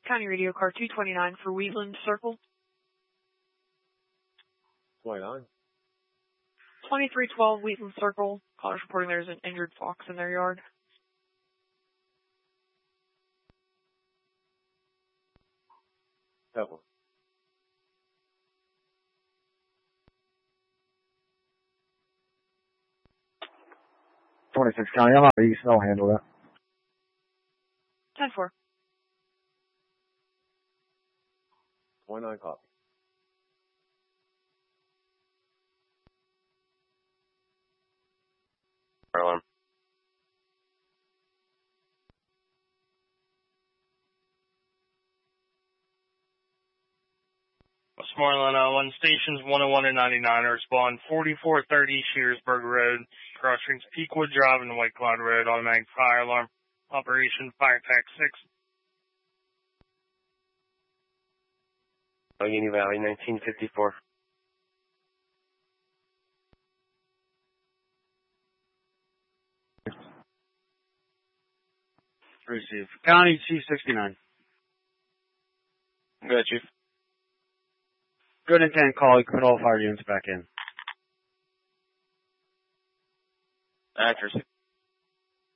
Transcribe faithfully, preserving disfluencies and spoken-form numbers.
County Radio Car two twenty-nine for Wheatland Circle. twenty-nine. twenty-three twelve Wheatland Circle. Callers reporting there's an injured fox in their yard. That one. twenty-six County, I'm out east, I'll handle that. ten four. twenty-nine copy. Alarm. Westmoreland, uh, one stations, one oh one and ninety-nine, respond forty-four thirty Shearsburg Road, crossings Peakwood Drive and White Cloud Road, automatic fire alarm, operation Fire Tac six. Allegheny Valley, nineteen fifty-four. Receive. County C sixty-nine. Good, Chief. Good intent call. You can put all fire units back in. Accuracy.